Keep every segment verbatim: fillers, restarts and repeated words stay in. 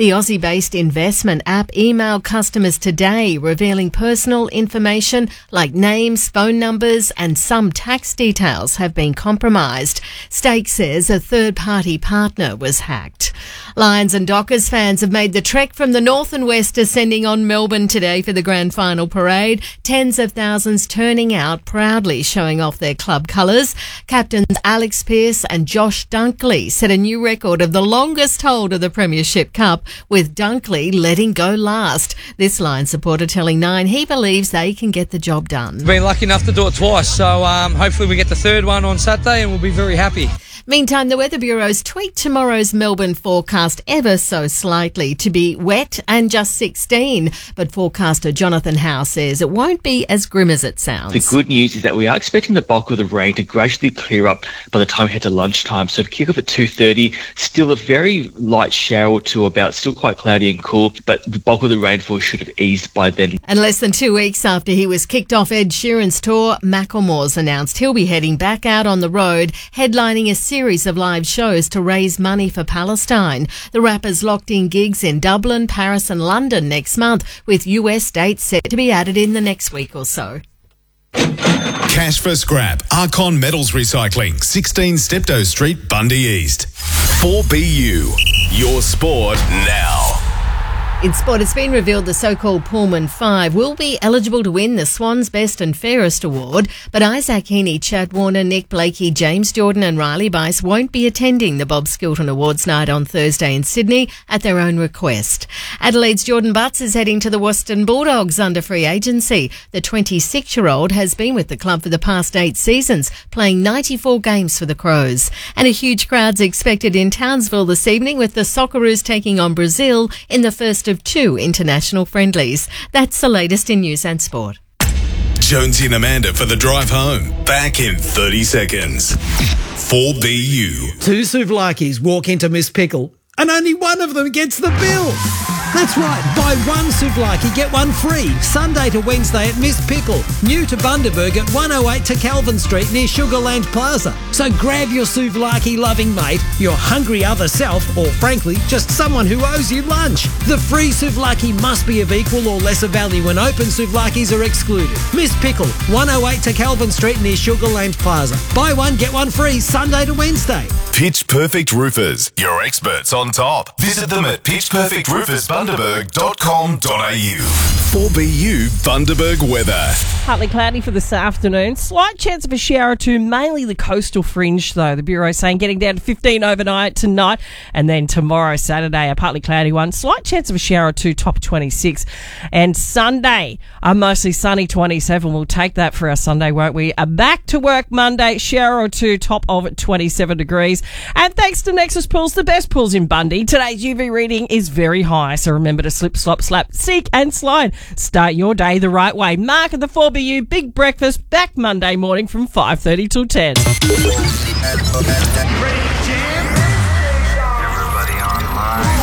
The Aussie-based investment app emailed customers today, revealing personal information like names, phone numbers and some tax details have been compromised. Stake says a third-party partner was hacked. Lions and Dockers fans have made the trek from the north and west, descending on Melbourne today for the grand final parade. Tens of thousands turning out, proudly showing off their club colours. Captains Alex Pearce and Josh Dunkley set a new record of the longest hold of the Premiership Cup, with Dunkley letting go last. This Lions supporter telling Nine he believes they can get the job done. Been lucky enough to do it twice, so um, hopefully we get the third one on Saturday and we'll be very happy. Meantime, the Weather Bureau's tweaked tomorrow's Melbourne forecast ever so slightly to be wet and just sixteen. But forecaster Jonathan Howe says it won't be as grim as it sounds. The good news is that we are expecting the bulk of the rain to gradually clear up by the time we head to lunchtime. So kick off at two thirty, still a very light shower or two about, still quite cloudy and cool, but the bulk of the rainfall should have eased by then. And less than two weeks after he was kicked off Ed Sheeran's tour, Macklemore's announced he'll be heading back out on the road, headlining a series of live shows to raise money for Palestine. The rapper's locked in gigs in Dublin, Paris and London next month, with U S dates set to be added in the next week or so. Cash for scrap. Archon Metals Recycling, sixteen Steptoe Street, Bundy East. four B U, your sport now. In sport, it's been revealed the so-called Pullman Five will be eligible to win the Swans Best and Fairest Award, but Isaac Heaney, Chad Warner, Nick Blakey, James Jordan and Riley Bice won't be attending the Bob Skilton Awards night on Thursday in Sydney at their own request. Adelaide's Jordan Butts is heading to the Western Bulldogs under free agency. The twenty-six-year-old has been with the club for the past eight seasons, playing ninety-four games for the Crows. And a huge crowd's expected in Townsville this evening, with the Socceroos taking on Brazil in the first of two international friendlies. That's the latest in news and sport. Jonesy and Amanda for the drive home. Back in thirty seconds. four B U. Two souvlakis walk into Miss Pickle and only one of them gets the bill. That's right, buy one souvlaki, get one free. Sunday to Wednesday at Miss Pickle. New to Bundaberg at one oh eight to Calvin Street near Sugarland Plaza. So grab your souvlaki-loving mate, your hungry other self, or frankly, just someone who owes you lunch. The free souvlaki must be of equal or lesser value and open souvlakis are excluded. Miss Pickle, one oh eight to Calvin Street near Sugarland Plaza. Buy one, get one free, Sunday to Wednesday. Pitch Perfect Roofers, your experts on top. Visit them at pitch perfect roofers bundaberg dot com dot a u. four B U Bundaberg weather. Partly cloudy for this afternoon. Slight chance of a shower or two, mainly the coastal fringe though. The Bureau saying getting down to fifteen overnight tonight, and then tomorrow, Saturday, a partly cloudy one. Slight chance of a shower or two, top twenty-six. And Sunday, a mostly sunny twenty-seven. We'll take that for our Sunday, won't we? A back to work Monday, shower or two, top of twenty-seven degrees. And thanks to Nexus Pools, the best pools in Bundy, today's U V reading is very high. So remember to slip, slop, slap, seek and slide. Start your day the right way. Mark at the four B U Big Breakfast, back Monday morning from five thirty till ten. Everybody online.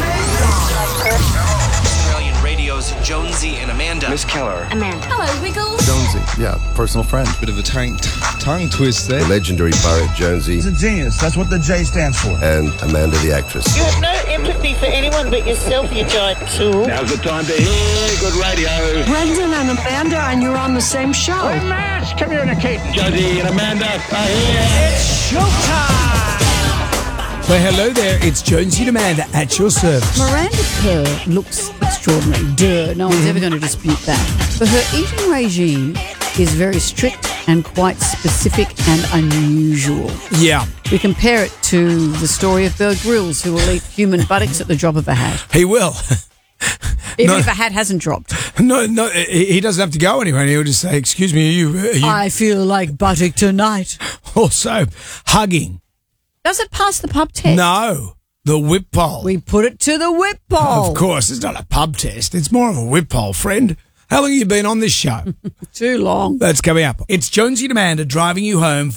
Australian Radio's Jonesy and Amanda. Miss Keller. Amanda. Hello, Wiggles. Jonesy, yeah, personal friend. Bit of a tongue, tongue twist there. The legendary pirate Jonesy. He's a genius. That's what the J stands for. And Amanda the actress. You have no empathy for anyone but yourself, you giant tool. Now's the time to hear good radio. Brendan and Amanda, and you're on the same show. We're mass communicating. Jonesy and Amanda are here. It's showtime. Well, hello there. It's Jonesy and Amanda at your service. Miranda Kerr looks extraordinary. Duh, no one's ever going to dispute that. But her eating regime is very strict and quite specific and unusual. Yeah. We compare it to the story of Bear Grylls, who will eat human buttocks at the drop of a hat. He will. Even no, if a hat hasn't dropped. No, no, he doesn't have to go anywhere. He'll just say, excuse me, are you... Are you? I feel like buttock tonight. Also, hugging. Does it pass the pub test? No, the whip pole. We put it to the whip pole. Of course, it's not a pub test. It's more of a whip pole, friend. How long have you been on this show? Too long. That's coming up. It's Jonesy and Amanda driving you home.